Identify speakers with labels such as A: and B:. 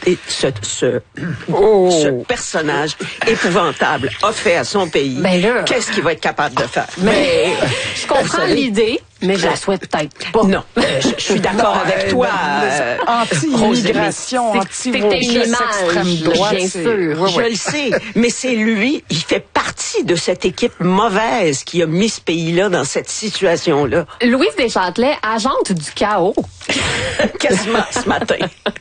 A: ce personnage épouvantable a fait à son pays, qu'est-ce qu'il va être capable de faire?
B: Mais je comprends l'idée, mais je la souhaite peut-être pas.
A: Non, je suis d'accord avec toi.
C: Anti-immigration,
B: extrême droite, bien sûr.
A: Je le sais, mais c'est lui, il fait partie de cette équipe mauvaise qui a mis ce pays-là dans cette situation-là.
B: Louise Deschâtelet, agente du chaos.
A: Quasiment ce matin.